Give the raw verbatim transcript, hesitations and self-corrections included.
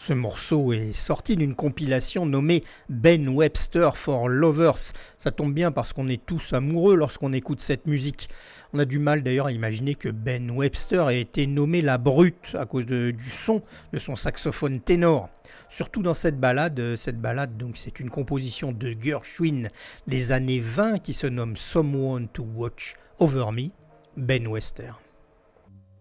Ce morceau est sorti d'une compilation nommée Ben Webster for Lovers. Ça tombe bien parce qu'on est tous amoureux lorsqu'on écoute cette musique. On a du mal d'ailleurs à imaginer que Ben Webster ait été nommé la brute à cause de, du son de son saxophone ténor. Surtout dans cette ballade, cette ballade donc c'est une composition de Gershwin des années vingt qui se nomme Someone to Watch Over Me, Ben Webster.